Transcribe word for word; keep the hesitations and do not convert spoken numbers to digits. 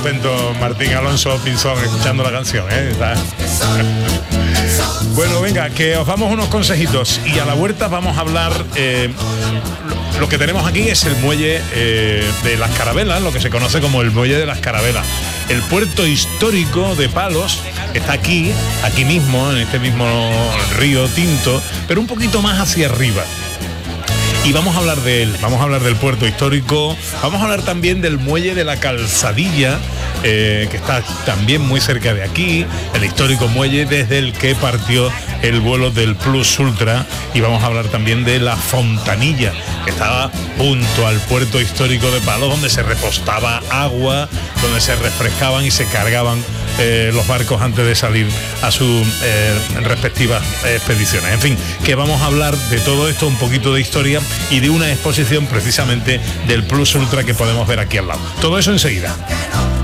contento Martín Alonso Pinzón escuchando la canción, ¿eh? Bueno, venga, que os damos unos consejitos y a la vuelta vamos a hablar. Eh, lo, lo que tenemos aquí es el muelle eh, de las Carabelas, lo que se conoce como el muelle de las Carabelas. El puerto histórico de Palos está aquí, aquí mismo, en este mismo río Tinto, pero un poquito más hacia arriba. Y vamos a hablar de él, vamos a hablar del puerto histórico, vamos a hablar también del muelle de la Calzadilla, eh, que está también muy cerca de aquí, el histórico muelle desde el que partió el vuelo del Plus Ultra, y vamos a hablar también de la Fontanilla, que estaba junto al puerto histórico de Palos, donde se repostaba agua, donde se refrescaban y se cargaban eh, los barcos antes de salir a sus eh, respectivas expediciones. En fin, que vamos a hablar de todo esto, un poquito de historia y de una exposición precisamente del Plus Ultra que podemos ver aquí al lado. Todo eso enseguida.